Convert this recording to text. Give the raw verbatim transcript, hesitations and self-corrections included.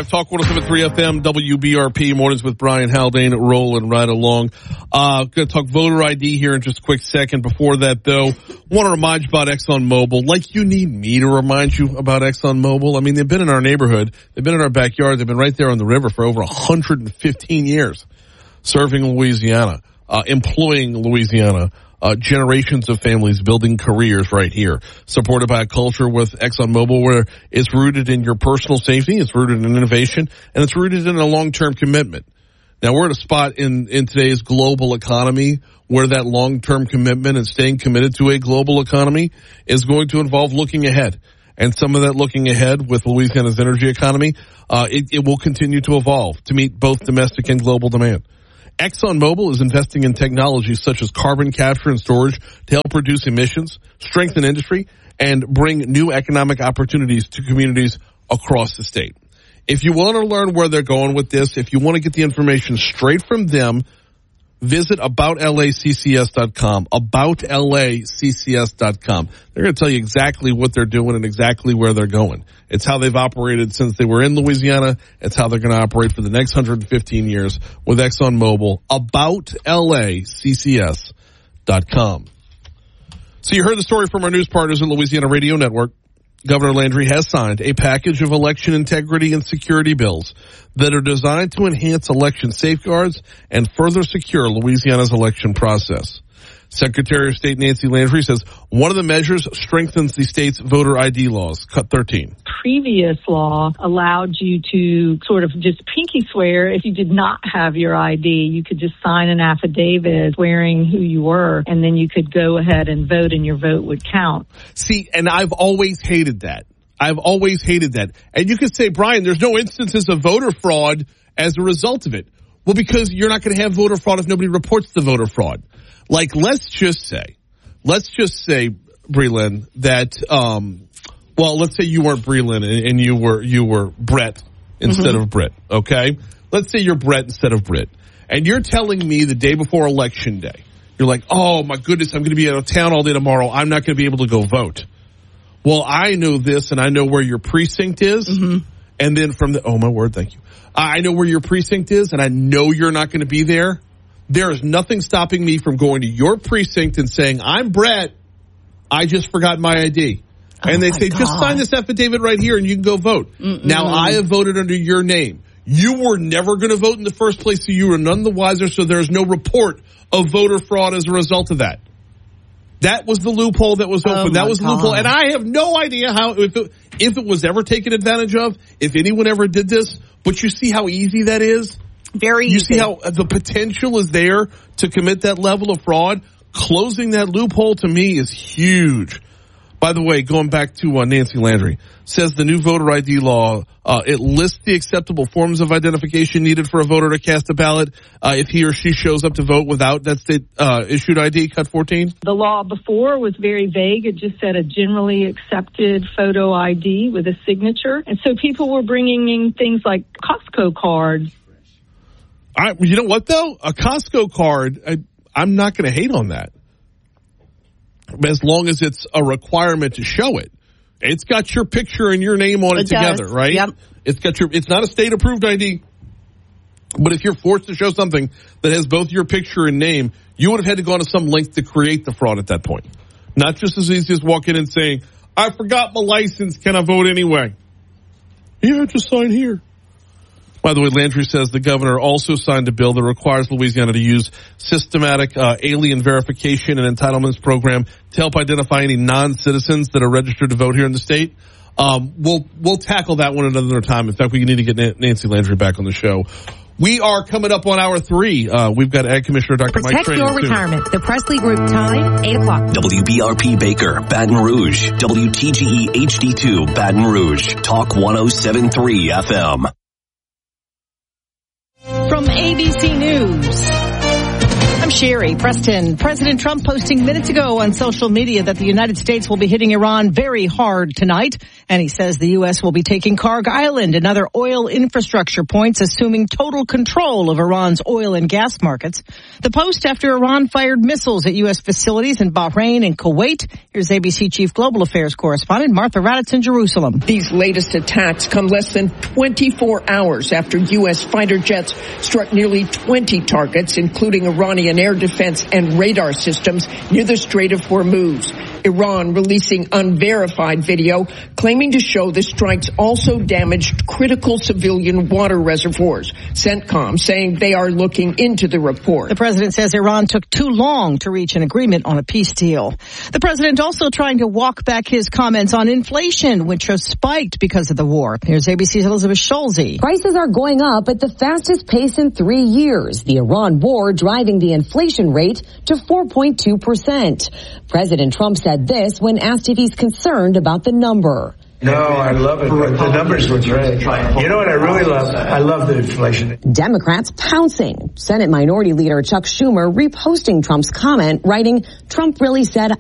five, Talk one oh seven point three F M, W B R P, Mornings with Brian Haldane, rolling right along. Uh, going to talk voter I D here in just a quick second. Before that, though, want to remind you about ExxonMobil, like you need me to remind you about ExxonMobil. I mean, they've been in our neighborhood. They've been in our backyard. They've been right there on the river for over one hundred fifteen years, serving Louisiana, uh, employing Louisiana. Uh, generations of families building careers right here, supported by a culture with ExxonMobil where it's rooted in your personal safety, it's rooted in innovation, and it's rooted in a long-term commitment. Now, we're at a spot in, in today's global economy where that long-term commitment and staying committed to a global economy is going to involve looking ahead. And some of that looking ahead with Louisiana's energy economy, uh, it, it will continue to evolve to meet both domestic and global demand. ExxonMobil is investing in technologies such as carbon capture and storage to help reduce emissions, strengthen industry, and bring new economic opportunities to communities across the state. If you want to learn where they're going with this, if you want to get the information straight from them, visit about L A C C S dot com, about L A C C S dot com. They're going to tell you exactly what they're doing and exactly where they're going. It's how they've operated since they were in Louisiana. It's how they're going to operate for the next one hundred fifteen years with ExxonMobil, about L A C C S dot com. So you heard the story from our news partners in Louisiana Radio Network. Governor Landry has signed a package of election integrity and security bills that are designed to enhance election safeguards and further secure Louisiana's election process. Secretary of State Nancy Landry says one of the measures strengthens the state's voter I D laws. Cut thirteen. Previous law allowed you to sort of just pinky swear if you did not have your I D. You could just sign an affidavit swearing who you were, and then you could go ahead and vote, and your vote would count. See, and I've always hated that. I've always hated that. And you could say, Brian, there's no instances of voter fraud as a result of it. Well, because you're not going to have voter fraud if nobody reports the voter fraud. Like, let's just say, let's just say, Breland, that, um, well, let's say you weren't Breland and, and you were, you were Brett instead mm-hmm. of Britt, okay? Let's say you're Brett instead of Britt. And you're telling me the day before election day, you're like, oh my goodness, I'm going to be out of town all day tomorrow. I'm not going to be able to go vote. Well, I know this and I know where your precinct is. Mm-hmm. And then from the, oh my word, thank you. I know where your precinct is and I know you're not going to be there. There is nothing stopping me from going to your precinct and saying, I'm Brett. I just forgot my I D. Oh and they say, God. Just sign this affidavit right here and you can go vote. Mm-mm. Now, I have voted under your name. You were never going to vote in the first place, so you were none the wiser, so there's no report of voter fraud as a result of that. That was the loophole that was open. Oh that was the loophole. And I have no idea how, if it, if it was ever taken advantage of, if anyone ever did this, but you see how easy that is? Very easy. You see how the potential is there to commit that level of fraud? Closing that loophole to me is huge. By the way, going back to uh, Nancy Landry, says the new voter I D law, uh, it lists the acceptable forms of identification needed for a voter to cast a ballot uh, if he or she shows up to vote without that state uh, issued I D. Cut fourteen. The law before was very vague. It just said a generally accepted photo I D with a signature. And so people were bringing in things like Costco cards. I, you know what, though? A Costco card, I, I'm not going to hate on that. As long as it's a requirement to show it. It's got your picture and your name on it, it together, does. Right? Yep. It's got your, it's not a state-approved I D. But if you're forced to show something that has both your picture and name, you would have had to go to some length to create the fraud at that point. Not just as easy as walking in and saying, I forgot my license, can I vote anyway? Yeah, just sign here. By the way, Landry says the governor also signed a bill that requires Louisiana to use systematic uh, alien verification and entitlements program to help identify any non-citizens that are registered to vote here in the state. Um, we'll we'll tackle that one another time. In fact, we need to get Nancy Landry back on the show. We are coming up on hour three. Uh, we've got Ag Commissioner Doctor Mike Train. Protect your retirement. The Presley Group time, eight o'clock. W B R P Baker, Baton Rouge. W T G E H D two, Baton Rouge. Talk one oh seven point three F M. From A B C News, I'm Sherry, Preston. President Trump posting minutes ago on social media that the United States will be hitting Iran very hard tonight. And he says the U S will be taking Karg Island and other oil infrastructure points, assuming total control of Iran's oil and gas markets. The post after Iran fired missiles at U S facilities in Bahrain and Kuwait. Here's A B C Chief Global Affairs correspondent Martha Raddatz in Jerusalem. These latest attacks come less than twenty-four hours after U S fighter jets struck nearly twenty targets, including Iranian air defense and radar systems near the Strait of Hormuz. Iran releasing unverified video claiming to show the strikes also damaged critical civilian water reservoirs. CENTCOM saying they are looking into the report. The president says Iran took too long to reach an agreement on a peace deal. The president also trying to walk back his comments on inflation, which has spiked because of the war. Here's A B C's Elizabeth Schulze. Prices are going up at the fastest pace in three years. The Iran war driving the inflation rate to four point two percent. President Trump said this when asked if he's concerned about the number. No, I love it. The numbers were great. You know what I really love? I love the inflation. Democrats pouncing. Senate Minority Leader Chuck Schumer reposting Trump's comment, writing, Trump really said,